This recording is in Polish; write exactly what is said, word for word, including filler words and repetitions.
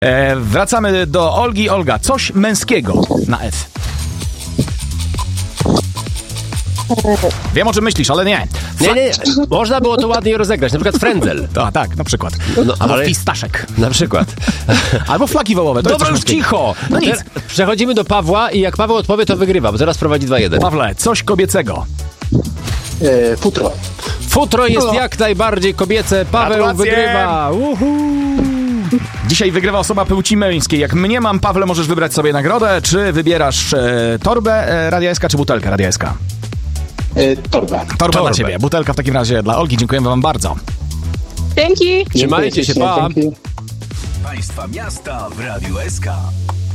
E, wracamy do Olgi. Olga, coś męskiego na F. Wiem, o czym myślisz, ale nie. Nie, nie, nie. Można było to ładniej rozegrać. Na przykład frędzel. To, tak, na przykład. No, Albo ale... fistaszek. Na przykład. Albo flaki wołowe. To Dobra, już jest coś cicho. No nic. Teraz przechodzimy do Pawła i jak Paweł odpowie, to wygrywa, bo zaraz prowadzi dwa jeden. Pawle, coś kobiecego. E, futro. Futro jest No. jak najbardziej kobiece. Paweł Gratulacje. wygrywa. Uhu. Dzisiaj wygrywa osoba płci męskiej. Jak mnie mam, Pawle, możesz wybrać sobie nagrodę. Czy wybierasz e, torbę e, Radia S K, czy butelkę Radia S K? E, torba. Torba Torbę. dla ciebie. Butelka w takim razie dla Olgi. Dziękujemy wam bardzo. Dzięki. Trzymajcie się, pa. Dzięki. Państwa miasta w Radiu S K.